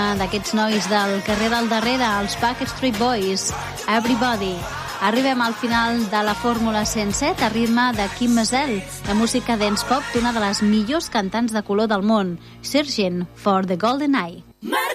d'aquests nois del carrer del darrere, els Backstreet Boys, Everybody. Arribem al final de la Fórmula 107 a ritme de Kim Mazel, la música dance pop d'una de les millors cantants de color del món, Searching for the Golden Eye.